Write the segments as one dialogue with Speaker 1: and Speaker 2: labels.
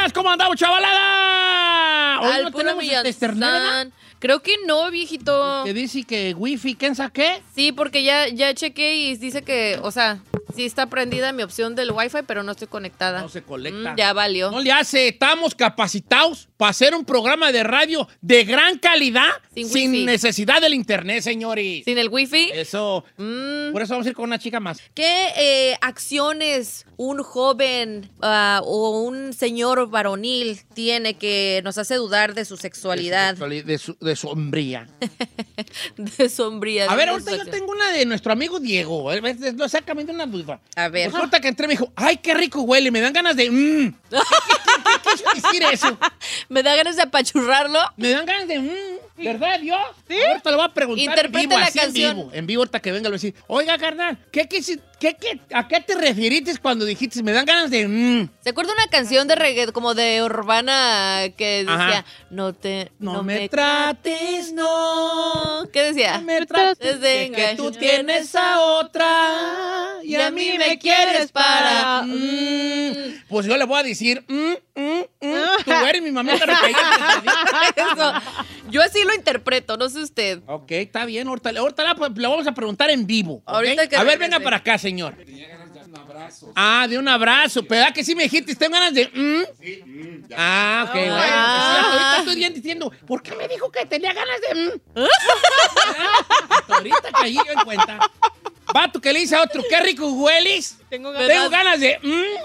Speaker 1: buenas, ¿cómo andamos, chavalada? Hoy
Speaker 2: Al
Speaker 1: no
Speaker 2: puro
Speaker 1: tenemos externet, ¿verdad?
Speaker 2: Creo que no, viejito.
Speaker 1: Que dice que wifi, ¿quién saqué?
Speaker 2: Sí, porque ya chequé y dice que, o sea, sí está prendida mi opción del Wi-Fi, pero no estoy conectada.
Speaker 1: No se conecta.
Speaker 2: Ya valió.
Speaker 1: No le hace, estamos capacitados para hacer un programa de radio de gran calidad
Speaker 2: Sin
Speaker 1: sin
Speaker 2: wifi.
Speaker 1: necesidad del internet, señores.
Speaker 2: ¿Sin el Wi-Fi?
Speaker 1: Eso. Por eso vamos a ir con una chica más.
Speaker 2: ¿Qué acciones un joven o un señor varonil tiene que nos hace dudar de su sexualidad?
Speaker 1: De su hombría.
Speaker 2: De sombría.
Speaker 1: A ver, ahorita yo tengo una de nuestro amigo Diego. Exactamente una duda.
Speaker 2: A ver.
Speaker 1: Pues ahorita que entré me dijo, ay, qué rico huele, me dan ganas de... ¿Qué quiso decir eso?
Speaker 2: ¿Me da ganas de apachurrarlo?
Speaker 1: Me dan ganas de... ¿Verdad, Dios? Sí. Ahorita le voy a preguntar
Speaker 2: Interpreta
Speaker 1: en vivo,
Speaker 2: la
Speaker 1: así
Speaker 2: canción.
Speaker 1: En vivo, ahorita que venga, le voy a decir, oiga, carnal, ¿a qué te referiste cuando dijiste, me dan ganas de...
Speaker 2: ¿Se acuerda una canción de reggae como de urbana que decía,
Speaker 1: Ajá.
Speaker 2: no me trates, no? ¿Qué decía?
Speaker 1: No me trates
Speaker 2: de
Speaker 1: que tú
Speaker 2: engaño.
Speaker 1: tienes a otra y a mí me quieres para... Pues yo le voy a decir, tú eres mi mamita
Speaker 2: Eso. Yo así lo interpreto, no sé usted.
Speaker 1: Ok, está bien, ahorita le vamos a preguntar en vivo. ¿ok?
Speaker 2: Ahorita que
Speaker 1: a ver,
Speaker 2: regrese.
Speaker 1: venga para acá, señor. De un abrazo. ¿Verdad que sí me dijiste? ¿Tengo ganas de...? Ok, bueno. Ahorita estoy bien diciendo, ¿por qué me dijo que tenía ganas de...? Ahorita caí yo en cuenta. Vato que le dice a otro, qué rico hueles. Tengo ganas de...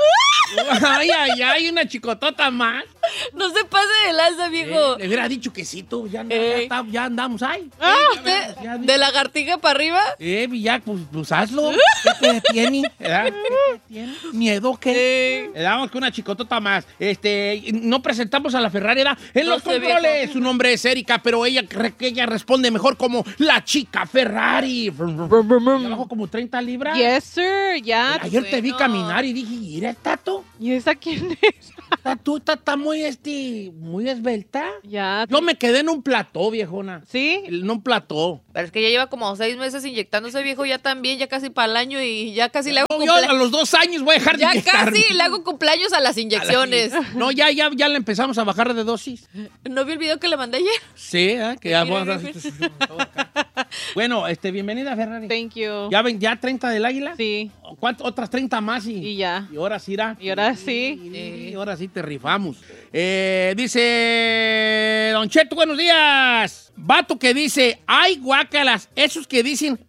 Speaker 1: Ay, una chicotota más.
Speaker 2: No se pase de lanza, viejo.
Speaker 1: Le hubiera dicho que sí, tú, ya ya andamos ahí.
Speaker 2: ¿Usted de lagartija para arriba?
Speaker 1: Ya, pues hazlo. ¿Qué te detiene? ¿Verdad? ¿Qué te detiene? ¿Miedo qué? Le damos con una chicotota más. No presentamos a la Ferrari, ¿verdad? En
Speaker 2: No
Speaker 1: los
Speaker 2: sé,
Speaker 1: controles,
Speaker 2: viejo.
Speaker 1: su nombre es Erika, pero ella cree que ella responde mejor como la chica Ferrari. Ya bajó como 30 libras.
Speaker 3: Yes, sir, ya.
Speaker 1: Ayer te vi
Speaker 2: bueno.
Speaker 1: caminar y dije, ¿y era Tato?
Speaker 3: ¿Y esa quién es?
Speaker 1: Tú está muy esbelta.
Speaker 3: Ya.
Speaker 1: Yo me quedé en un plató, viejona.
Speaker 3: ¿Sí?
Speaker 1: En un plató.
Speaker 2: Pero es que ya lleva como 6 meses inyectándose, viejo, ya también, ya casi para el año y ya casi le hago
Speaker 1: Yo a los 2 años voy a dejar de
Speaker 2: Ya
Speaker 1: inyectarme.
Speaker 2: casi le hago cumpleaños a las inyecciones.
Speaker 1: No, ya le empezamos a bajar de dosis.
Speaker 2: ¿No vi el video que le mandé ayer?
Speaker 1: Sí, que ya
Speaker 2: Mira,
Speaker 1: vamos a... todo acá. Bueno, bienvenida, Ferrari.
Speaker 3: Thank you.
Speaker 1: ¿Ya 30 del águila?
Speaker 3: Sí.
Speaker 1: Otras 30 más
Speaker 3: Y ya.
Speaker 1: Y ahora sí irá.
Speaker 3: Y ahora sí.
Speaker 1: Y ahora sí te rifamos. Dice Don Cheto, buenos días. Vato que dice, ay, guácalas, esos que dicen